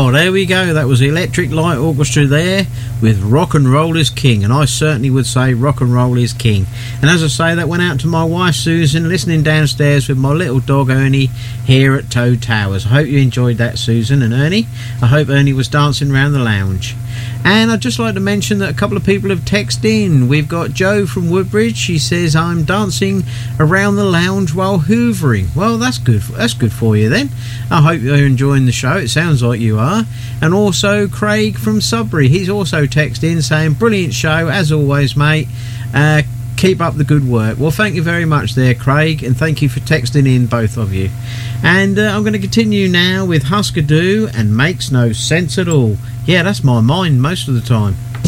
Oh, there we go. That was Electric Light Orchestra there with Rock and Roll is King. And I certainly would say rock and roll is king. And as I say, that went out to my wife Susan, listening downstairs with my little dog Ernie here at Toad Towers. I hope you enjoyed that, Susan and Ernie. I hope Ernie was dancing around the lounge. And I'd just like to mention that a couple of people have texted in. We've got Jo from Woodbridge. She says, I'm dancing around the lounge while hoovering. Well, that's good. That's good for you then. I hope you're enjoying the show. It sounds like you are. And also Craig from Sudbury. He's also texted in saying, brilliant show, as always, mate. Keep up the good work. Well, thank you very much there, Craig, and thank you for texting in, both of you. And I'm going to continue now with Husker Du and Makes No Sense at All. Yeah, that's my mind most of the time.